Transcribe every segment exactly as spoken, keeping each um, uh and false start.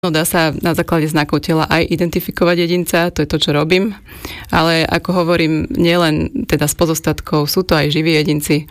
No, dá sa na základe znakov tela aj identifikovať jedinca, to je to, čo robím, ale ako hovorím, nielen teda s pozostatkov, sú to aj živí jedinci.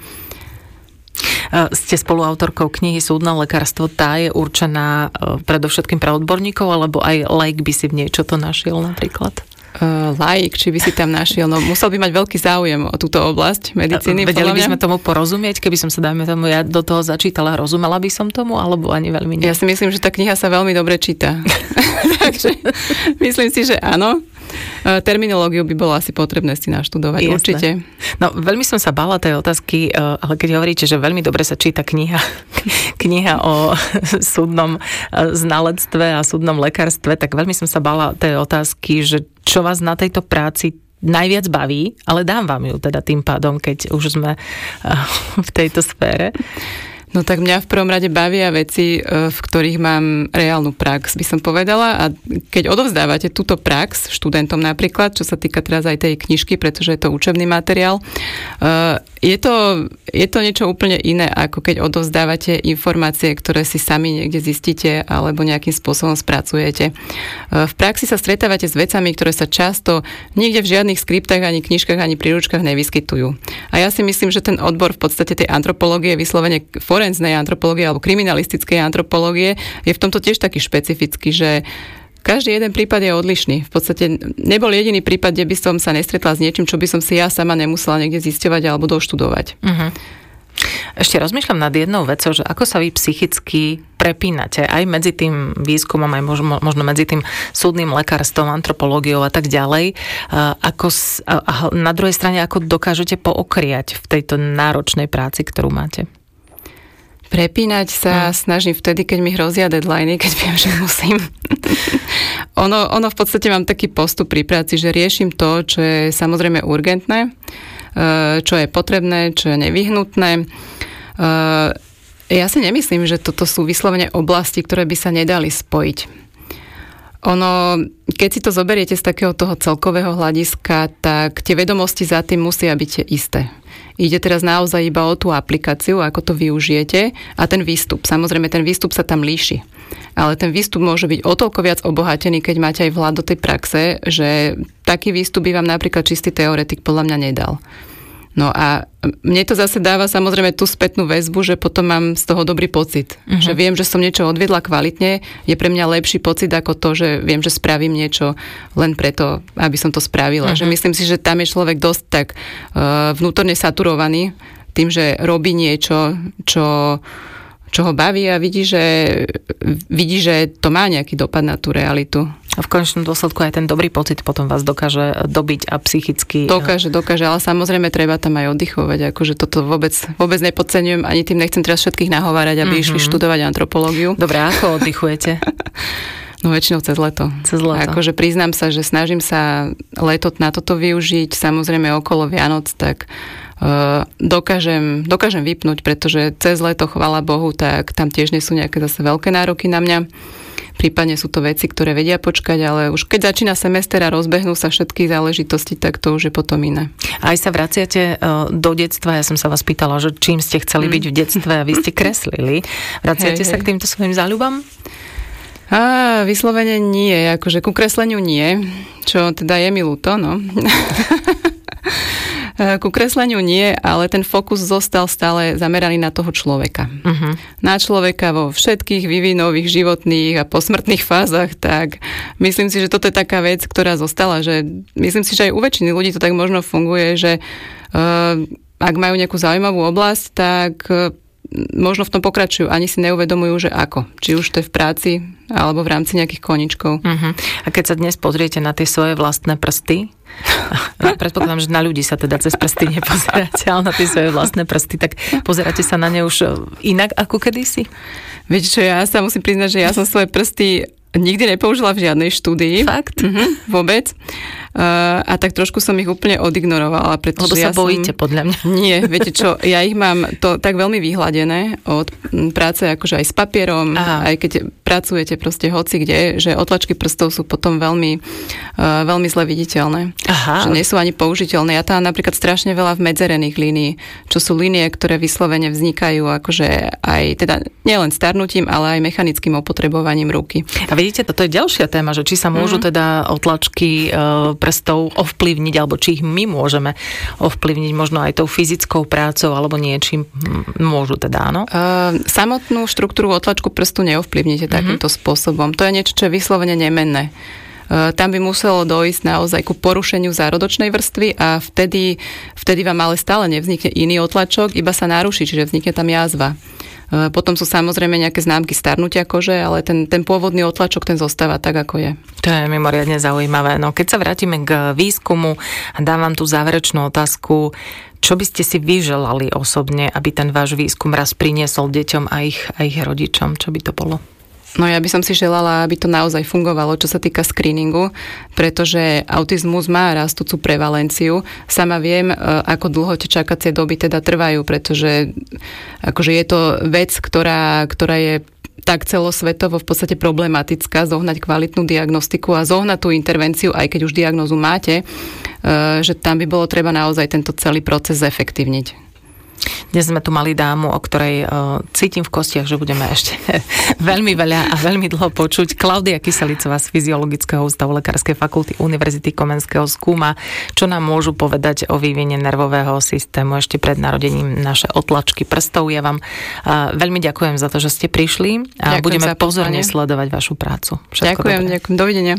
Ste spoluautorkou knihy Súdne lekárstvo, tá je určená predovšetkým pre odborníkov, alebo aj laik by si v nej čo to našiel napríklad? Uh, laik, či by si tam našiel, no musel by mať veľký záujem o túto oblasť medicíny. Vedeli by sme tomu porozumieť, keby som sa, dajme tomu, ja do toho začítala, rozumela by som tomu, alebo ani veľmi nie? Ja si myslím, že tá kniha sa veľmi dobre číta. Takže myslím si, že áno. Terminológiu by bolo asi potrebné si naštudovať. Jasné. Určite. No, veľmi som sa bála tej otázky, ale keď hovoríte, že veľmi dobre sa číta kniha, kniha o súdnom znalectve a súdnom lekárstve, tak veľmi som sa bála tej otázky, že čo vás na tejto práci najviac baví, ale dám vám ju teda tým pádom, keď už sme v tejto sfére. No tak mňa v prvom rade bavia veci, v ktorých mám reálnu prax, by som povedala. A keď odovzdávate túto prax študentom napríklad, čo sa týka teraz aj tej knižky, pretože je to učebný materiál, je to, je to niečo úplne iné, ako keď odovzdávate informácie, ktoré si sami niekde zistíte alebo nejakým spôsobom spracujete. V praxi sa stretávate s vecami, ktoré sa často niekde v žiadnych skriptách, ani knižkách, ani príručkách nevyskytujú. A ja si myslím, že ten odbor v podstate tej antropológie, vyslovene forenznej antropológie alebo kriminalistickej antropológie je v tomto tiež taký špecifický, že každý jeden prípad je odlišný. V podstate nebol jediný prípad, kde by som sa nestretla s niečím, čo by som si ja sama nemusela niekde zisťovať alebo doštudovať. Uh-huh. Ešte rozmýšľam nad jednou vecou, že ako sa vy psychicky prepínate aj medzi tým výskumom, aj možno, možno medzi tým súdnym lekárstvom, antropológiou a tak ďalej. Ako, a na druhej strane, ako dokážete pookriať v tejto náročnej práci, ktorú máte? Prepínať sa hmm. snažím vtedy, keď mi hrozia deadliny, keď viem, že musím. ono, ono v podstate mám taký postup pri práci, že riešim to, čo je samozrejme urgentné, čo je potrebné, čo je nevyhnutné. Ja si nemyslím, že toto sú vyslovene oblasti, ktoré by sa nedali spojiť. Ono, keď si to zoberiete z takého toho celkového hľadiska, tak tie vedomosti za tým musia byť tie isté. Ide teraz naozaj iba o tú aplikáciu, ako to využijete a ten výstup. Samozrejme, ten výstup sa tam líši. Ale ten výstup môže byť o toľko viac obohatený, keď máte aj vhľad do tej praxe, že taký výstup by vám napríklad čistý teoretik podľa mňa nedal. No a mne to zase dáva samozrejme tú spätnú väzbu, že potom mám z toho dobrý pocit. Uh-huh. Že viem, že som niečo odvedla kvalitne, je pre mňa lepší pocit ako to, že viem, že spravím niečo len preto, aby som to spravila. Uh-huh. Že myslím si, že tam je človek dosť tak uh, vnútorne saturovaný tým, že robí niečo, čo, čo ho baví a vidí, že, vidí, že to má nejaký dopad na tú realitu. A v konečnom dôsledku aj ten dobrý pocit potom vás dokáže dobiť a psychicky... Dokáže, dokáže, ale samozrejme treba tam aj oddychovať, akože toto vôbec, vôbec nepodceňujem, ani tým nechcem teraz všetkých nahovárať, aby mm-hmm. išli študovať antropológiu. Dobre, ako oddychujete? No väčšinou cez leto. Cez leto. Akože priznám sa, že snažím sa leto na toto využiť, samozrejme okolo Vianoc, tak uh, dokážem, dokážem vypnúť, pretože cez leto, chvála Bohu, tak tam tiež nie sú nejaké zase veľké nároky na mňa. Prípadne sú to veci, ktoré vedia počkať, ale už keď začína semester a rozbehnú sa všetky záležitosti, tak to už je potom iné. Aj sa vraciate do detstva, ja som sa vás pýtala, že čím ste chceli byť v detstve a vy ste kreslili. Vraciate hej, sa hej. k týmto svojim záľubám? Á, vyslovene nie, akože ku kresleniu nie, čo teda je mi ľúto, no. Ku kresleniu nie, ale ten fokus zostal stále zameraný na toho človeka. Uh-huh. Na človeka vo všetkých vývinových, životných a posmrtných fázach, tak myslím si, že toto je taká vec, ktorá zostala, že myslím si, že aj u väčšiny ľudí to tak možno funguje, že uh, ak majú nejakú zaujímavú oblasť, tak uh, možno v tom pokračujú, ani si neuvedomujú, že ako. Či už to je v práci, alebo v rámci nejakých koničkov. Uh-huh. A keď sa dnes pozriete na tie svoje vlastné prsty, predpokladám, že na ľudí sa teda cez prsty nepozeráte, ale na tie svoje vlastné prsty, tak pozeráte sa na ne už inak ako kedysi? Viete čo, ja sa musím priznať, že ja som svoje prsty nikdy nepoužila v žiadnej štúdii. Fakt? Mhm, vôbec. Uh, a tak trošku som ich úplne odignorovala. Lebo sa ja bojíte, som... podľa mňa. Nie, viete čo, ja ich mám to tak veľmi vyhladené od práce akože aj s papierom, Aha. aj keď pracujete proste hoci kde, že otlačky prstov sú potom veľmi, uh, veľmi zle viditeľné. Aha. Že nie sú ani použiteľné. Ja tam napríklad strašne veľa v medzerených línií, čo sú línie, ktoré vyslovene vznikajú akože aj, teda nielen starnutím, ale aj mechanickým opotrebovaním ruky. A vidíte, toto je ďalšia téma, že či sa môžu mm. teda otlačky uh, prstov ovplyvniť, alebo či ich my môžeme ovplyvniť možno aj tou fyzickou prácou, alebo niečím môžu teda, áno? Uh, samotnú štruktúru otlačku prstu neovplyvnite mm-hmm. takýmto spôsobom. To je niečo, čo je vyslovene nemenné. Uh, tam by muselo dojsť naozaj ku porušeniu zárodočnej vrstvy a vtedy, vtedy vám ale stále nevznikne iný otlačok, iba sa naruší, čiže vznikne tam jazva. Uh, potom sú samozrejme nejaké známky starnutia kože, ale ten, ten pôvodný otlačok, ten zostáva tak, ako je. To je mimoriadne zaujímavé. No keď sa vrátime k výskumu a dávam tú záverečnú otázku, čo by ste si vyželali osobne, aby ten váš výskum raz priniesol deťom a ich, a ich rodičom? Čo by to bolo? No ja by som si želala, aby to naozaj fungovalo, čo sa týka screeningu, pretože autizmus má rastúcu prevalenciu. Sama viem, ako dlho tie čakacie doby teda trvajú, pretože akože je to vec, ktorá, ktorá je tak celosvetovo v podstate problematická, zohnať kvalitnú diagnostiku a zohnať tú intervenciu, aj keď už diagnózu máte, že tam by bolo treba naozaj tento celý proces zefektívniť. Dnes sme tu mali dámu, o ktorej uh, cítim v kostiach, že budeme ešte veľmi veľa a veľmi dlho počuť. Klaudia Kyselicová z Fyziologického ústavu Lekárskej fakulty Univerzity Komenského skúma, čo nám môžu povedať o vývine nervového systému ešte pred narodením naše otlačky prstov. Ja vám uh, veľmi ďakujem za to, že ste prišli a ďakujem, budeme pozorne sledovať vašu prácu. Všetko ďakujem, dobré. ďakujem. Dovidenia.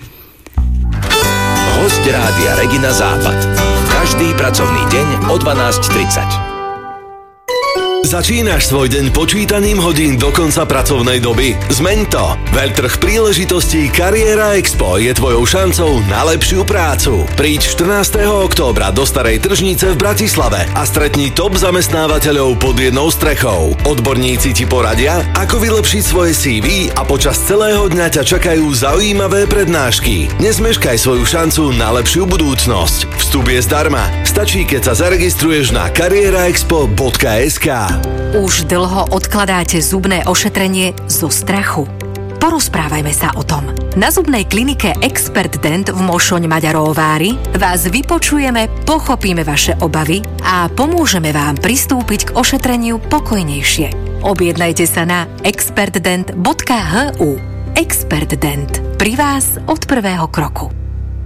Hosť Rádia Regina Západ. Každý pracovný deň o dvanásť tridsať. Začínaš svoj deň počítaním hodín do konca pracovnej doby? Zmeň to! Veľtrh príležitostí Kariéra Expo je tvojou šancou na lepšiu prácu. Príď štrnásteho októbra do Starej tržnice v Bratislave a stretni top zamestnávateľov pod jednou strechou. Odborníci ti poradia, ako vylepšiť svoje C V a počas celého dňa ťa čakajú zaujímavé prednášky. Nezmeškaj svoju šancu na lepšiu budúcnosť. Vstup je zdarma. Stačí, keď sa zaregistruješ na kariéraexpo bodka es ká. Už dlho odkladáte zubné ošetrenie zo strachu? Porozprávajme sa o tom. Na zubnej klinike Expert Dent v Mošoň-Maďaróvári vás vypočujeme, pochopíme vaše obavy a pomôžeme vám pristúpiť k ošetreniu pokojnejšie. Objednajte sa na expert dent bodka há ú. Expert Dent. Pri vás od prvého kroku.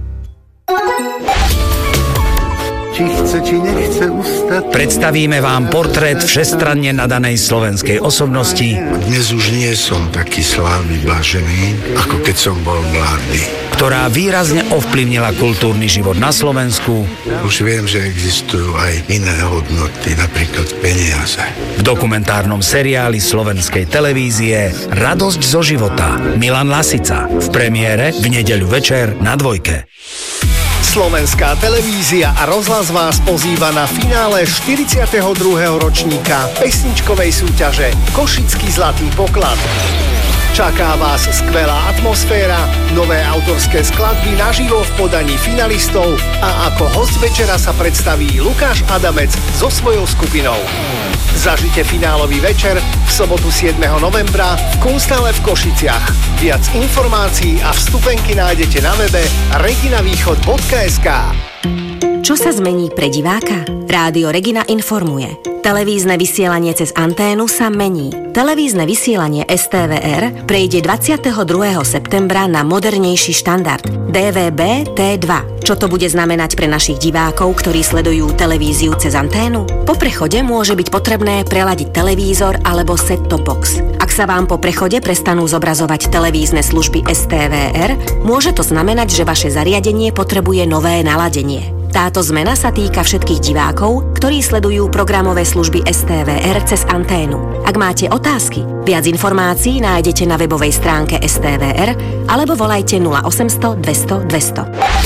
Či chce, či nechce ustať. Predstavíme vám portrét všestranne nadanej slovenskej osobnosti. Dnes už nie som taký slávny, blažený, ako keď som bol mladý. Ktorá výrazne ovplyvnila kultúrny život na Slovensku. Už viem, že existujú aj iné hodnoty, napríklad peniaze. V dokumentárnom seriáli slovenskej televízie Radosť zo života. Milan Lasica. V premiére v nedeľu večer na Dvojke. Slovenská televízia a rozhlas vás pozýva na finále štyridsiateho druhého ročníka pesničkovej súťaže Košický zlatý poklad. Čaká vás skvelá atmosféra, nové autorské skladby naživo v podaní finalistov a ako host večera sa predstaví Lukáš Adamec so svojou skupinou. Zažite finálový večer v sobotu siedmeho novembra v Kunsthalle v Košiciach. Viac informácií a vstupenky nájdete na webe reginavýchod bodka es ká. Čo sa zmení pre diváka? Rádio Regina informuje. Televízne vysielanie cez anténu sa mení. Televízne vysielanie es té vé er prejde dvadsiateho druhého septembra na modernejší štandard dé vé bé té dva. Čo to bude znamenať pre našich divákov, ktorí sledujú televíziu cez anténu? Po prechode môže byť potrebné preladiť televízor alebo set-top box. Ak sa vám po prechode prestanú zobrazovať televízne služby es té vé er, môže to znamenať, že vaše zariadenie potrebuje nové naladenie. Táto zmena sa týka všetkých divákov, ktorí sledujú programové služby es té vé er cez anténu. Ak máte otázky, viac informácií nájdete na webovej stránke es té vé er alebo volajte nula osemsto dvesto dvesto.